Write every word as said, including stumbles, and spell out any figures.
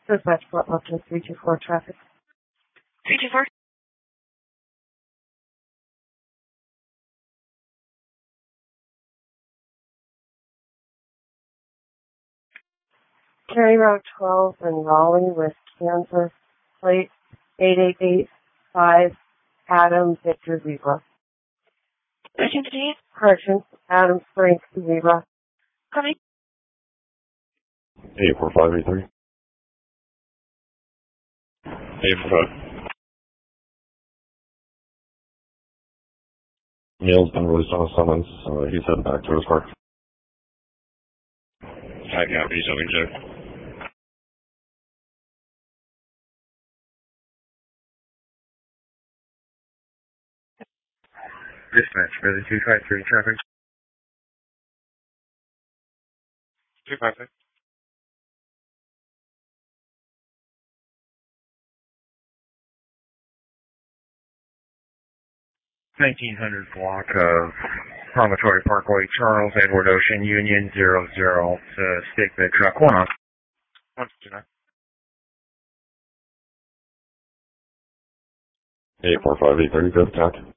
Dispatch Fort Lupton three two four traffic. three two four. County Route twelve in Raleigh with Kansas plate eight eight eight five Adam Victor Zebra. Correction, please. Correction, Adam Frank Zebra. Copy. eight four five eight three. eight four five. Neil's been released on a summons, so he's heading back to his car. I copy, so we check. Dispatch, for the two five three traffic. two five six. nineteen hundred block of Promontory Parkway, Charles Edward Ocean, Union zero zero to stick the truck. One off. one two nine. eight four five eight three, good attack.